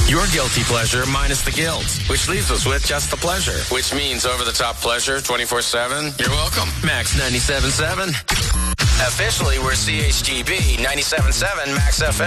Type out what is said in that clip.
Your guilty pleasure minus the guilt, which leaves us with just the pleasure, which means over-the-top pleasure 24/7. You're welcome. Max 97.7. Officially, we're CHGB 97.7 Max FM.